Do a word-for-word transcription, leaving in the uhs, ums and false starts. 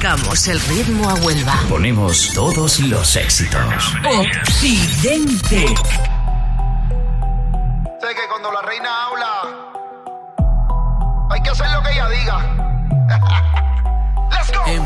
Marcamos el ritmo a Huelva. Ponemos todos los éxitos. Occidente. Sé que cuando la reina habla, hay que hacer lo que ella diga. Let's go.